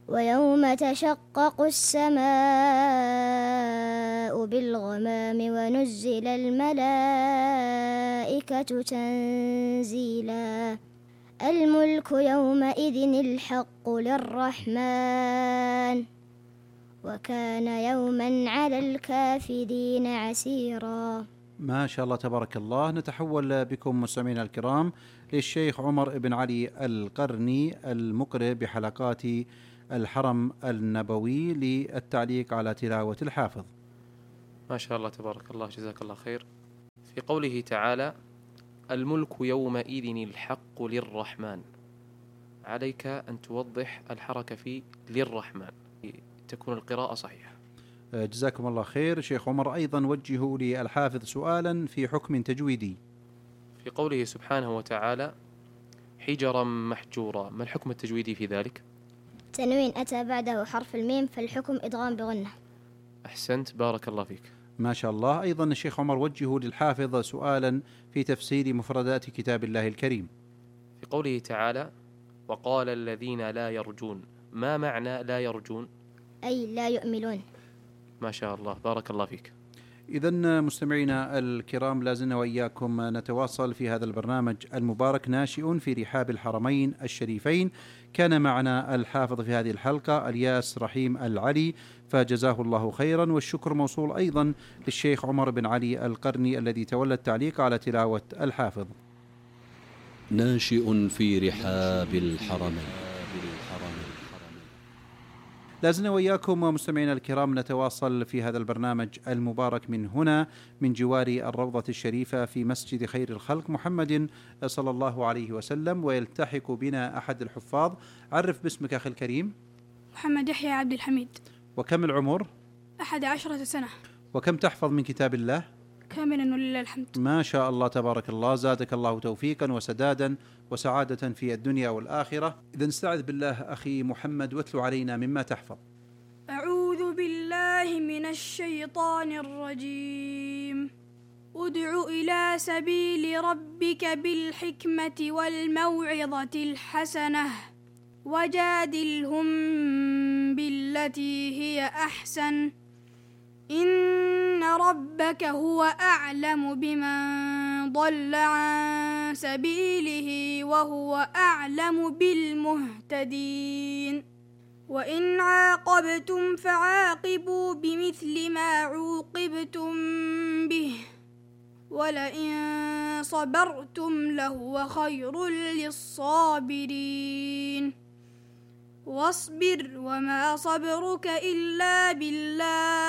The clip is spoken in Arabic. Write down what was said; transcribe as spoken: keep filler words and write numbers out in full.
ويوم تشقق السماء بالغمام ونزل الملائكة تنزيلا الملك يومئذ الحق للرحمن وكان يوما على الكافرين عسيرا. ما شاء الله تبارك الله. نتحول بكم مستمعينا الكرام للشيخ عمر بن علي القرني المقرئ بحلقات الحرم النبوي للتعليق على تلاوة الحافظ. ما شاء الله تبارك الله، جزاك الله خير. في قوله تعالى الملك يومئذ الحق للرحمن، عليك أن توضح الحركة في للرحمن تكون القراءة صحيحة. جزاكم الله خير. شيخ عمر أيضا وجهوا للحافظ سؤالا في حكم تجويدي. في قوله سبحانه وتعالى حجرا محجورا، ما الحكم التجويدي في ذلك؟ تنوين أتى بعده حرف الميم فالحكم إدغام بغنة. أحسنت، بارك الله فيك. ما شاء الله. أيضا الشيخ عمر وجهوا للحافظ سؤالا في تفسير مفردات كتاب الله الكريم. في قوله تعالى وقال الذين لا يرجون، ما معنى لا يرجون؟ أي لا يؤملون. ما شاء الله، بارك الله فيك. إذن مستمعينا الكرام، لازلنا وإياكم نتواصل في هذا البرنامج المبارك ناشئ في رحاب الحرمين الشريفين. كان معنا الحافظ في هذه الحلقة الياس رحيم العلي، فجزاه الله خيرا، والشكر موصول أيضا للشيخ عمر بن علي القرني الذي تولى التعليق على تلاوة الحافظ. ناشئ في رحاب الحرمين. لازلنا وإياكم مستمعينا الكرام نتواصل في هذا البرنامج المبارك من هنا من جوار الروضة الشريفة في مسجد خير الخلق محمد صلى الله عليه وسلم، ويلتحق بنا أحد الحفاظ. عرف باسمك أخي الكريم. محمد يحيى عبد الحميد. وكم العمر؟ أحد عشرة سنة. وكم تحفظ من كتاب الله؟ كاملا ولله الحمد. ما شاء الله تبارك الله، زادك الله توفيقا وسدادا وسعادة في الدنيا والآخرة. إذن استعذ بالله أخي محمد واتلو علينا مما تحفظ. أعوذ بالله من الشيطان الرجيم. ادع إلى سبيل ربك بالحكمة والموعظة الحسنة وجادلهم بالتي هي أحسن إن ربك هو أعلم بمن ضل عن سبيله وهو أعلم بالمهتدين. وإن عاقبتم فعاقبوا بمثل ما عوقبتم به ولئن صبرتم لهو خير للصابرين. واصبر وما صبرك إلا بالله